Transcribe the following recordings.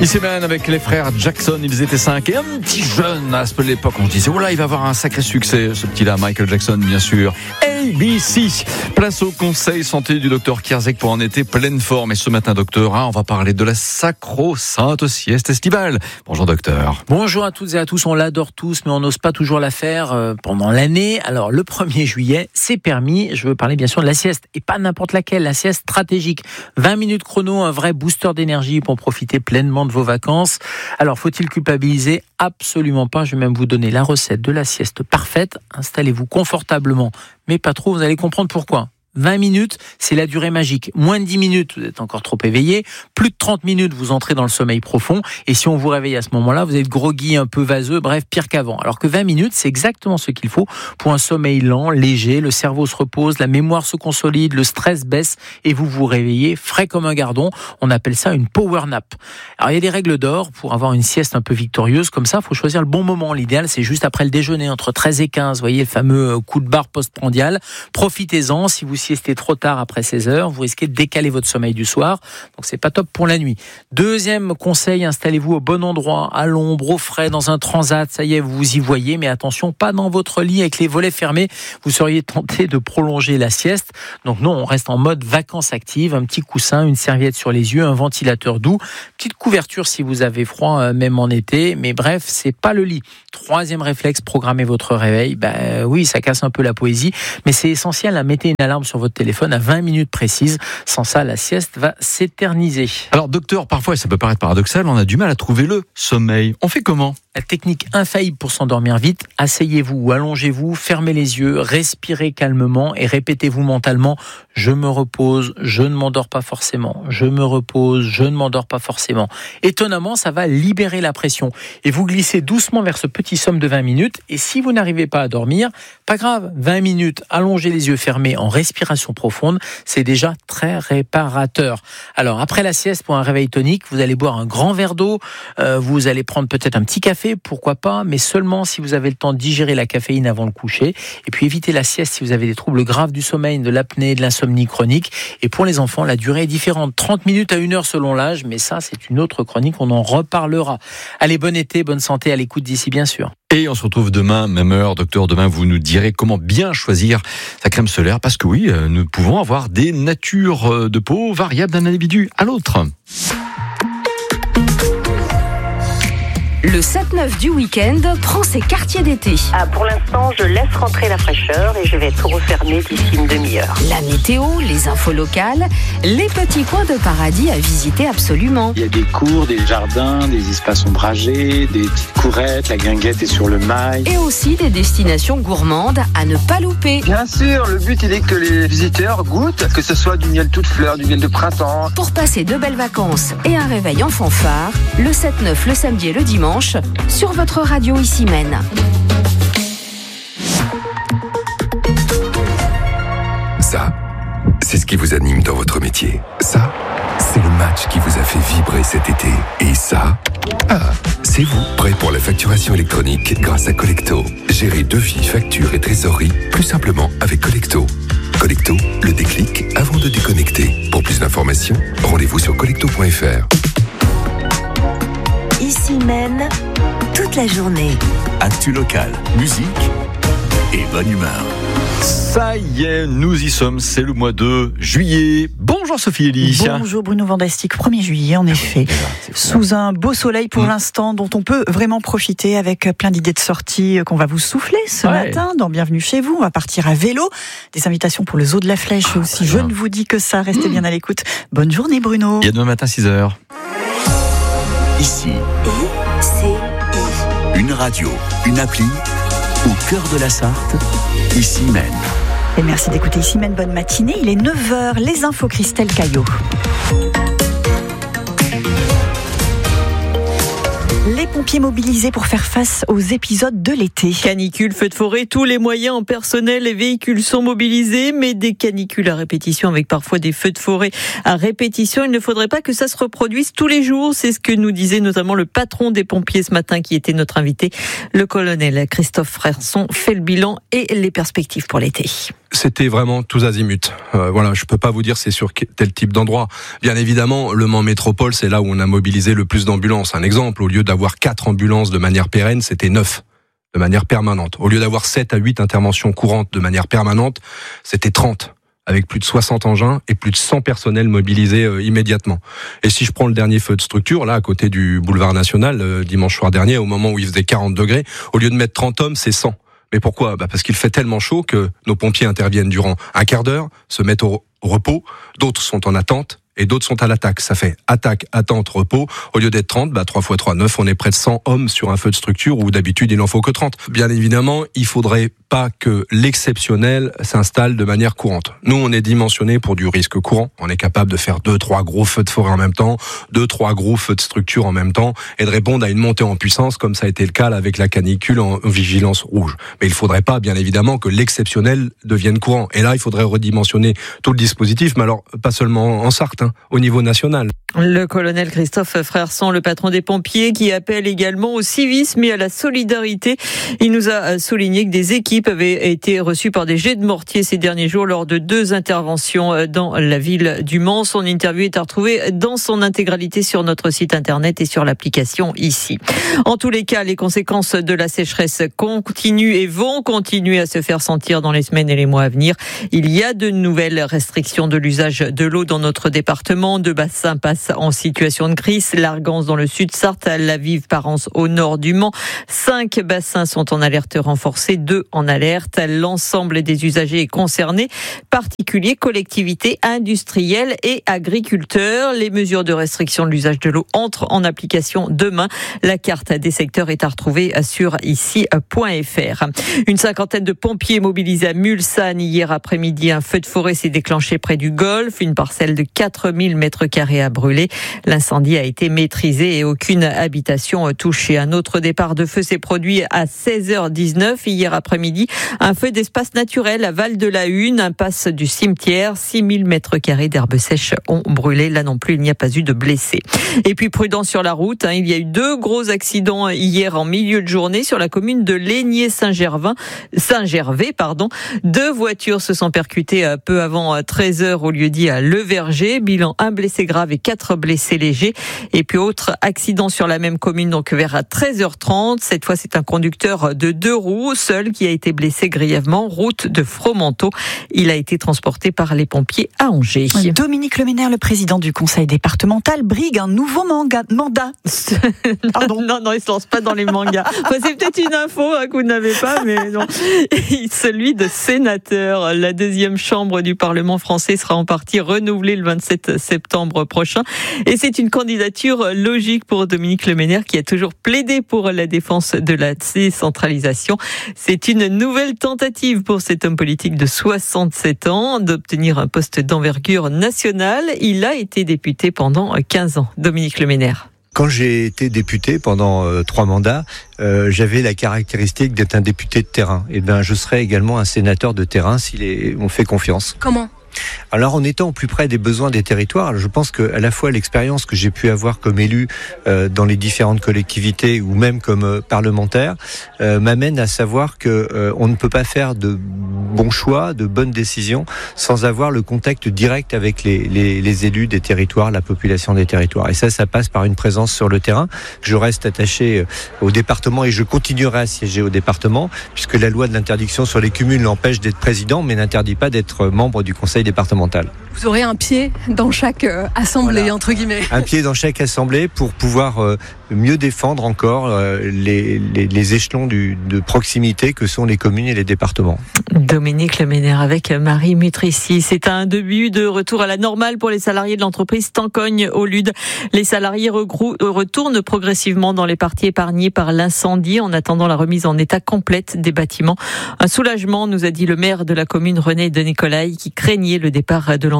Ici Man avec les frères Jackson, ils étaient 5 et un petit jeune à l'époque. On se disait, oh là, il va avoir un sacré succès, ce petit-là, Michael Jackson, bien sûr. ABC. Place au conseil santé du docteur Kierzek pour en été pleine forme. Et ce matin, docteur, on va parler de la sacro-sainte sieste estivale. Bonjour, docteur. Bonjour à toutes et à tous. On l'adore tous, mais on n'ose pas toujours la faire pendant l'année. Alors, le 1er juillet, c'est permis. Je veux parler bien sûr de la sieste. Et pas n'importe laquelle, la sieste stratégique. 20 minutes chrono, un vrai booster d'énergie pour profiter pleinement de vos vacances. Alors, faut-il culpabiliser ? Absolument pas. Je vais même vous donner la recette de la sieste parfaite. Installez-vous confortablement, mais pas trop. Vous allez comprendre pourquoi. 20 minutes, c'est la durée magique. Moins de 10 minutes, vous êtes encore trop éveillé. Plus de 30 minutes, vous entrez dans le sommeil profond. Et si on vous réveille à ce moment-là, vous êtes groggy, un peu vaseux, bref, pire qu'avant. Alors que 20 minutes, c'est exactement ce qu'il faut pour un sommeil lent, léger. Le cerveau se repose, la mémoire se consolide, le stress baisse et vous vous réveillez frais comme un gardon. On appelle ça une power nap. Alors, il y a des règles d'or pour avoir une sieste un peu victorieuse. Comme ça, il faut choisir le bon moment. L'idéal, c'est juste après le déjeuner, entre 13 et 15. Vous voyez, le fameux coup de barre postprandial. Profitez-en. Si vous siestez trop tard après 16 heures, vous risquez de décaler votre sommeil du soir. Donc, c'est pas top pour la nuit. Deuxième conseil, installez-vous au bon endroit, à l'ombre, au frais, dans un transat. Ça y est, vous y voyez. Mais attention, pas dans votre lit avec les volets fermés. Vous seriez tenté de prolonger la sieste. Donc, non, on reste en mode vacances actives. Un petit coussin, une serviette sur les yeux, un ventilateur doux. Petite couverture si vous avez froid, même en été. Mais bref, c'est pas le lit. Troisième réflexe, programmez votre réveil. Oui, ça casse un peu la poésie. Mais c'est essentiel. Mettez une alarme sur votre téléphone à 20 minutes précises. Sans ça, la sieste va s'éterniser. Alors, docteur, parfois, ça peut paraître paradoxal, on a du mal à trouver le sommeil. On fait comment ? La technique infaillible pour s'endormir vite, asseyez-vous ou allongez-vous, fermez les yeux, respirez calmement et répétez-vous mentalement « Je me repose, je ne m'endors pas forcément. Je me repose, je ne m'endors pas forcément. » Étonnamment, ça va libérer la pression. Et vous glissez doucement vers ce petit somme de 20 minutes. Et si vous n'arrivez pas à dormir, pas grave, 20 minutes, allongez les yeux fermés en respiration profonde, c'est déjà très réparateur. Alors, après la sieste, pour un réveil tonique, vous allez boire un grand verre d'eau, vous allez prendre peut-être un petit café, pourquoi pas, mais seulement si vous avez le temps de digérer la caféine avant le coucher. Et puis évitez la sieste si vous avez des troubles graves du sommeil, de l'apnée, de l'insomnie chronique. Et pour les enfants, la durée est différente, 30 minutes à 1 heure selon l'âge, mais ça, c'est une autre chronique, on en reparlera. Allez, bon été, bonne santé, à l'écoute d'ici, bien sûr. Et on se retrouve demain, même heure. Docteur, demain, vous nous direz comment bien choisir sa crème solaire, parce que oui, nous pouvons avoir des natures de peau variables d'un individu à l'autre. Le 7-9 du week-end prend ses quartiers d'été. Pour l'instant, je laisse rentrer la fraîcheur et je vais tout refermer d'ici une demi-heure. La météo, les infos locales, les petits coins de paradis à visiter absolument. Il y a des cours, des jardins, des espaces ombragés, des petites courettes, la guinguette est sur le mail. Et aussi des destinations gourmandes à ne pas louper. Bien sûr, le but il est que les visiteurs goûtent, que ce soit du miel toute fleur, du miel de printemps. Pour passer de belles vacances et un réveil en fanfare, le 7-9 le samedi et le dimanche, sur votre radio Ici Men. Ça, c'est ce qui vous anime dans votre métier. Ça, c'est le match qui vous a fait vibrer cet été. Et ça, c'est vous, prêt pour la facturation électronique grâce à Collecto. Gérez devis, factures et trésorerie plus simplement avec Collecto. Collecto, le déclic avant de déconnecter. Pour plus d'informations, rendez-vous sur collecto.fr. Ici Men, toute la journée. Actu locale, musique et bonne humeur. Ça y est, nous y sommes, c'est le mois de juillet. Bonjour Sophie Elie. Bonjour Bruno Vandastic, 1er juillet en effet. Sous un beau soleil pour l'instant dont on peut vraiment profiter avec plein d'idées de sortie qu'on va vous souffler ce matin dans Bienvenue chez vous. On va partir à vélo, des invitations pour le Zoo de la Flèche aussi. Je ne vous dis que ça, restez bien à l'écoute. Bonne journée Bruno. Il y a demain matin 6h. Ici, une radio, une appli, au cœur de la Sarthe, Ici Men. Et merci d'écouter Ici Men, bonne matinée. Il est 9h, les infos Christelle Caillot. Les pompiers mobilisés pour faire face aux épisodes de l'été. Canicule, feux de forêt, tous les moyens en personnel et véhicules sont mobilisés, mais des canicules à répétition avec parfois des feux de forêt à répétition. Il ne faudrait pas que ça se reproduise tous les jours. C'est ce que nous disait notamment le patron des pompiers ce matin qui était notre invité. Le colonel Christophe Frerson fait le bilan et les perspectives pour l'été. C'était vraiment tous azimuts. Voilà, je peux pas vous dire c'est sur tel type d'endroit. Bien évidemment, Le Mans Métropole, c'est là où on a mobilisé le plus d'ambulances. Un exemple, au lieu d'avoir 4 ambulances de manière pérenne, c'était 9 de manière permanente. Au lieu d'avoir 7 à 8 interventions courantes de manière permanente, c'était 30. Avec plus de 60 engins et plus de 100 personnels mobilisés immédiatement. Et si je prends le dernier feu de structure, là, à côté du boulevard National, dimanche soir dernier, au moment où il faisait 40 degrés, au lieu de mettre 30 hommes, c'est 100. Mais pourquoi ? Parce qu'il fait tellement chaud que nos pompiers interviennent durant un quart d'heure, se mettent au repos, d'autres sont en attente, et d'autres sont à l'attaque. Ça fait attaque, attente, repos. Au lieu d'être 30, 3 x 3, 9, on est près de 100 hommes sur un feu de structure où d'habitude il n'en faut que 30. Bien évidemment, il faudrait pas que l'exceptionnel s'installe de manière courante. Nous, on est dimensionné pour du risque courant. On est capable de faire 2-3 gros feux de forêt en même temps, 2-3 gros feux de structure en même temps, et de répondre à une montée en puissance comme ça a été le cas avec la canicule en vigilance rouge. Mais il faudrait pas, bien évidemment, que l'exceptionnel devienne courant. Et là, il faudrait redimensionner tout le dispositif, mais alors pas seulement en Sarthe, au niveau national. Le colonel Christophe Frerson, le patron des pompiers, qui appelle également au civisme et à la solidarité. Il nous a souligné que des équipes avaient été reçues par des jets de mortier ces derniers jours lors de 2 interventions dans la ville du Mans. Son interview est à retrouver dans son intégralité sur notre site internet et sur l'application ici. En tous les cas, les conséquences de la sécheresse continuent et vont continuer à se faire sentir dans les semaines et les mois à venir. Il y a de nouvelles restrictions de l'usage de l'eau dans notre département. 2 bassins passent en situation de crise. L'Argance dans le sud, Sarthe, la Vive, Parence au nord du Mans. 5 bassins sont en alerte renforcée, 2 en alerte. L'ensemble des usagers est concerné, particuliers, collectivités, industriels et agriculteurs. Les mesures de restriction de l'usage de l'eau entrent en application demain. La carte des secteurs est à retrouver sur ici.fr. Une 50aine de pompiers mobilisés à Mulsanne hier après-midi. Un feu de forêt s'est déclenché près du golfe. Une parcelle de 4000 mètres carrés a brûlé. L'incendie a été maîtrisé et aucune habitation touchée. Un autre départ de feu s'est produit à 16h19 hier après-midi. Un feu d'espace naturel à Val-de-la-Hune, impasse du cimetière. 6000 mètres carrés d'herbes sèches ont brûlé. Là non plus, il n'y a pas eu de blessés. Et puis prudent sur la route. Il y a eu 2 gros accidents hier en milieu de journée sur la commune de Lénier-Saint-Gervais. 2 voitures se sont percutées peu avant 13h au lieu-dit à Le Verger. Bilan, 1 blessé grave et 4 blessés légers. Et puis autre accident sur la même commune, donc vers 13h30. Cette fois, c'est un conducteur de 2 roues seul qui a été blessé grièvement. Route de Fromenteau. Il a été transporté par les pompiers à Angers. Dominique Leménaire, le président du conseil départemental, brigue un nouveau mandat. Pardon. Non, il se lance pas dans les mangas. Enfin, c'est peut-être une info que vous n'avez pas, mais non. Celui de sénateur. La 2e chambre du Parlement français sera en partie renouvelée le 27 septembre prochain. Et c'est une candidature logique pour Dominique Leménaire qui a toujours plaidé pour la défense de la décentralisation. C'est une nouvelle tentative pour cet homme politique de 67 ans d'obtenir un poste d'envergure nationale. Il a été député pendant 15 ans. Dominique Leménaire. Quand j'ai été député pendant 3 mandats, j'avais la caractéristique d'être un député de terrain. Et je serai également un sénateur de terrain si on fait confiance. Comment ? Alors en étant au plus près des besoins des territoires, je pense que à la fois l'expérience que j'ai pu avoir comme élu dans les différentes collectivités ou même comme parlementaire m'amène à savoir que on ne peut pas faire de bons choix, de bonnes décisions sans avoir le contact direct avec les élus des territoires, la population des territoires. Et ça passe par une présence sur le terrain. Je reste attaché au département et je continuerai à siéger au département puisque la loi de l'interdiction sur les cumuls l'empêche d'être président mais n'interdit pas d'être membre du conseil départemental. Vous aurez un pied dans chaque assemblée, voilà, entre guillemets. Un pied dans chaque assemblée pour pouvoir mieux défendre encore les échelons de proximité que sont les communes et les départements. Dominique Leménaire avec Marie Mutrici. C'est un début de retour à la normale pour les salariés de l'entreprise Tancogne au Lude. Les salariés retournent progressivement dans les parties épargnées par l'incendie en attendant la remise en état complète des bâtiments. Un soulagement, nous a dit le maire de la commune René de Nicolai qui craignait le départ de l'entreprise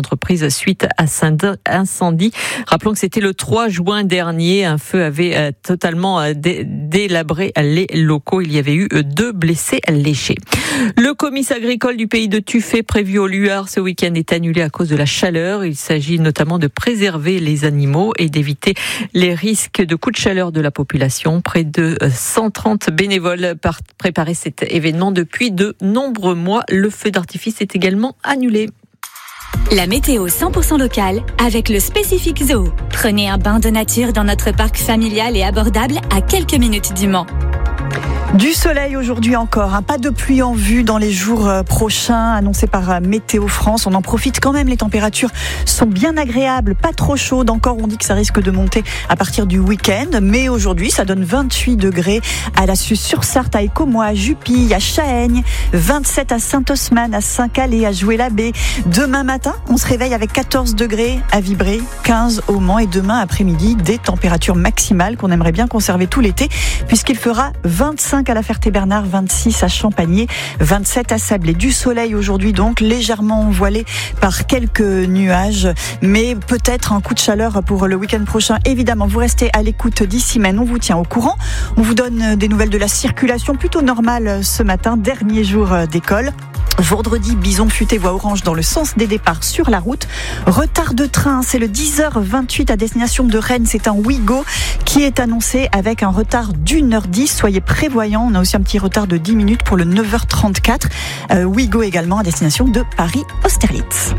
l'entreprise suite à cet incendie. Rappelons que c'était le 3 juin dernier. Un feu avait totalement délabré les locaux. Il y avait eu 2 blessés légers. Le comice agricole du pays de Tuffet prévu au Luard ce week-end est annulé à cause de la chaleur. Il s'agit notamment de préserver les animaux et d'éviter les risques de coups de chaleur de la population. Près de 130 bénévoles préparer cet événement depuis de nombreux mois. Le feu d'artifice est également annulé. La météo 100% locale avec le Spécifique Zoo. Prenez un bain de nature dans notre parc familial et abordable à quelques minutes du Mans. Du soleil aujourd'hui encore, pas de pluie en vue dans les jours prochains, annoncé par Météo France. On en profite quand même, les températures sont bien agréables, pas trop chaudes. Encore, on dit que ça risque de monter à partir du week-end. Mais aujourd'hui, ça donne 28 degrés à la Suze-sur-Sarthe, à Écomois, à Jupille, à Chaëgne, 27 à Saint-Osman, à Saint-Calais, à Joué-l'Abbé. Demain matin, on se réveille avec 14 degrés à Vibré, 15 au Mans. Et demain après-midi, des températures maximales qu'on aimerait bien conserver tout l'été, puisqu'il fera 25 à la Ferté-Bernard, 26 à Champagné, 27 à Sablé. Du soleil aujourd'hui donc, légèrement voilé par quelques nuages, mais peut-être un coup de chaleur pour le week-end prochain. Évidemment, vous restez à l'écoute d'Ici-Mène, on vous tient au courant. On vous donne des nouvelles de la circulation plutôt normale ce matin, dernier jour d'école. Vendredi, Bison Futé voie orange dans le sens des départs sur la route. Retard de train, c'est le 10h28 à destination de Rennes. C'est un Ouigo qui est annoncé avec un retard d'1h10. Soyez prévoyants. On a aussi un petit retard de 10 minutes pour le 9h34. Ouigo également à destination de Paris-Austerlitz.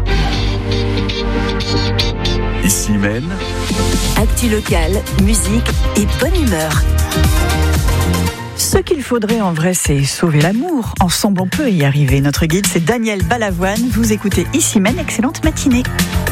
Ici-Mène. Actu locale, musique et bonne humeur. Ce qu'il faudrait en vrai, c'est sauver l'amour. Ensemble, on peut y arriver. Notre guide, c'est Daniel Balavoine. Vous écoutez Ici-Mène. Excellente matinée.